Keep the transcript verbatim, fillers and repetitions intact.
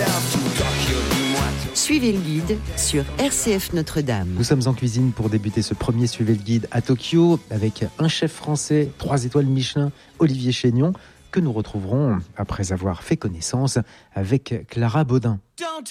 Suivez le guide sur R C F Notre-Dame. Nous sommes en cuisine pour débuter ce premier Suivez le guide à Tokyo avec un chef français, trois étoiles Michelin, Olivier Chénion, que nous retrouverons après avoir fait connaissance avec Clara Baudin.